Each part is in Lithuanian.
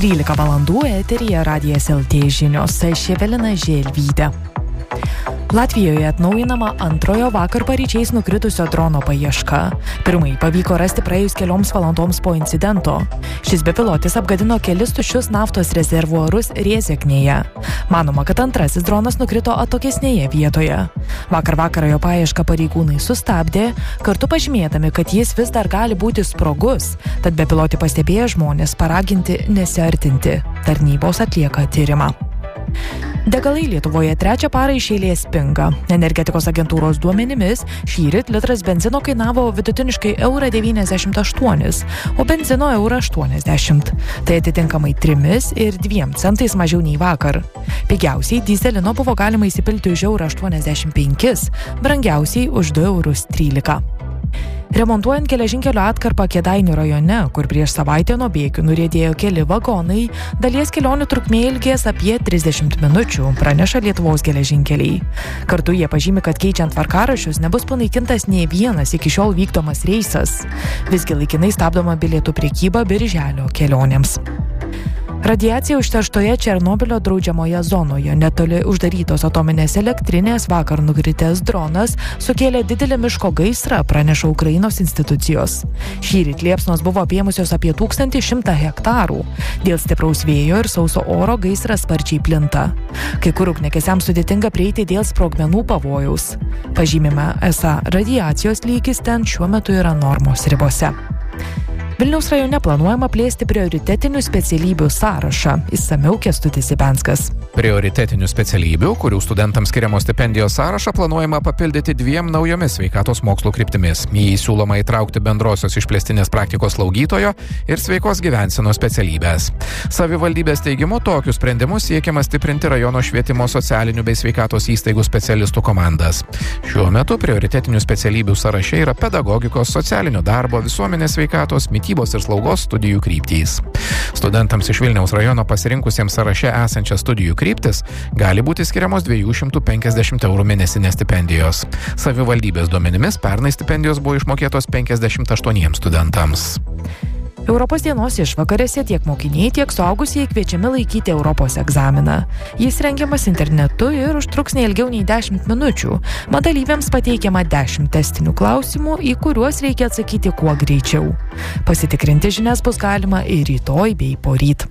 13 valandų eteryje Radijas LT žinios, aš Evelina Želvytė. Latvijoje atnaujinama antrojo vakar paryčiais nukritusio drono paieška. Pirmąjį pavyko rasti praėjus kelioms valandoms po incidento. Šis bepilotis apgadino kelis tuščius naftos rezervuarus Riezeknėje. Manoma, kad antrasis dronas nukrito atokesnėje vietoje. Vakar vakarą jo paiešką pareigūnai sustabdė, kartu pažymėdami, kad jis vis dar gali būti sprogus, tad bepilotį pastebėję žmonės paraginti nesiartinti. Tarnybos atlieka tyrimą. Degalai Lietuvoje trečią parą iš eilės pinga. Energetikos agentūros duomenimis šįryt litras benzino kainavo vidutiniškai €98, o benzino €80. Tai atitinkamai 3 ir 2 centais mažiau nei vakar. Pigiausiai dyzelino buvo galima įsipilti už €85, brangiausiai už €2,13. Remontuojant geležinkelio atkarpą Kėdainių rajone, kur prieš savaitę nuo bėgių nuriedėjo keli vagonai, dalies kelionių trukmė ilgės apie 30 minučių, praneša Lietuvos geležinkeliai. Kartu jie pažymi, kad keičiant tvarkaraščius nebus panaikintas nei vienas iki šiol vykdomas reisas. Visgi laikinai stabdoma bilietų prekyba birželio kelionėms. Radiacija užterštoje Černobylio draudžiamoje zonoje netoli uždarytos atominės elektrinės vakar nukritęs dronas sukėlė didelį miško gaisrą, praneša Ukrainos institucijos. Šįryt liepsnos buvo apėmusios apie 1100 hektarų. Dėl stipraus vėjo ir sauso oro gaisras sparčiai plinta. Kai kur ugniagesiams sudėtinga prieiti dėl sprogmenų pavojaus. Pažymime, esą radiacijos lygis ten šiuo metu yra normos ribose. Vilniaus rajone planuojama plėsti prioritetinių specialybių sąrašą. Išsamiau Kęstutis Ibenskas. Prioritetinių specialybių, kurių studentams skiriamos stipendijos sąrašą, planuojama papildyti 2 naujomis sveikatos mokslų kryptimis. Į jį siūloma įtraukti bendrosios išplėstinės praktikos slaugytojo ir sveikos gyvensenos specialybės. Savivaldybės teigimu, tokius sprendimus siekiama stiprinti rajono švietimo socialinių bei sveikatos įstaigų specialistų komandas. Šiuo metu prioritetinių specialybių sąraše yra pedagogikos, socialinio darbo, visuomenės sveikatos, mitybos ir slaugos studijų kryptys. Studentams iš Vilniaus rajono pasirinkusiems sąraše esančias studijų kryptis gali būti skiriamos 250 € mėnesinės stipendijos. Savivaldybės duomenimis pernai stipendijos buvo išmokėtos 58 studentams. Europos dienos išvakarėse tiek mokiniai, tiek suaugusieji kviečiami laikyti Europos egzaminą. Jis rengiamas internetu ir užtruks neilgiau nei 10 minučių. Mat dalyviams pateikiama 10 testinių klausimų, į kuriuos reikia atsakyti kuo greičiau. Pasitikrinti žinias bus galima ir rytoj bei poryt.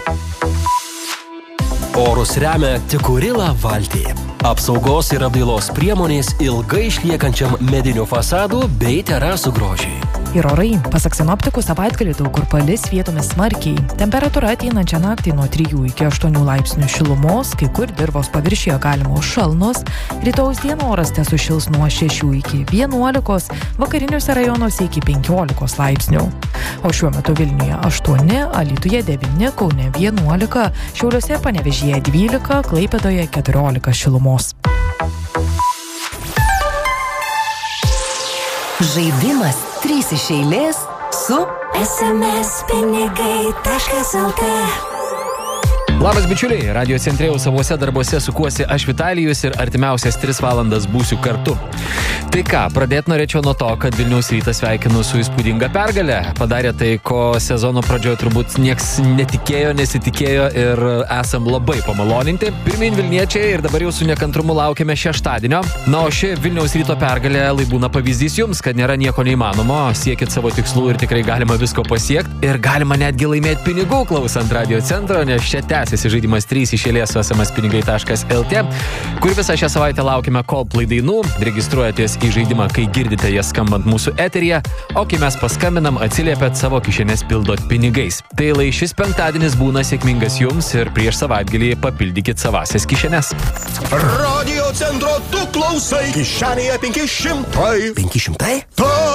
Orus remia Tikurila valtį. Apsaugos ir apdailos priemonės ilgai išliekančiam medinių fasadų bei terasų grožiai. Ir orai, pasak sinoptikų, savaitgalį daug kur palis, vietomis smarkiai. Temperatūra ateinančią naktį nuo 3 iki 8 laipsnių šilumos, kai kur dirvos paviršiuje galimos šalnos. Rytojaus dieną oras tesušils nuo 6 iki 11, vakariniuose rajonuose iki 15 laipsnių. O šiuo metu Vilniuje 8, Alytuje 9, Kaune 11, Šiauliuose ir Panevėžyje 12, Klaipėdoje 14 šilumos. Žaidimas 3 iš eilės su sms-pinigai.lt. Labas bičiuliai, Radio centre jau savuose darbuose sukuosi aš Vitalijus ir artimiausias 3 valandas būsiu kartu. Tai ką, pradėti norėčiau nuo to, kad Vilniaus Rytas sveikinu su įspūdinga pergalė. Padarė tai, ko sezono pradžioje turbūt nieks netikėjo, nesitikėjo ir esam labai pamaloninti. Pirmyn Vilniečiai ir dabar jau su nekantrumu laukiame šeštadienio. Na, o ši Vilniaus Ryto pergalė lai būna pavyzdys jums, kad nėra nieko neįmanomo, siekit savo tikslų ir tikrai galima visko pasiekti ir galima netgi laimėti pinigų klausant Radio centro, nes čia tęsiasi žaidimas 3 iš eilės su sms-pinigai.lt, kur visą šią savaitę laukime Coldplay dainų. Registruojatės į žaidimą, kai girdite jas skambant mūsų eteryje, o kai mes paskambinam, atsiliepėt savo kišenės pildot pinigais. Tai lai šis penktadienis būna sėkmingas jums ir prieš savaitgalį papildykit savasias kišenes. Radio centro tu klausai, kišenėje 500. 500?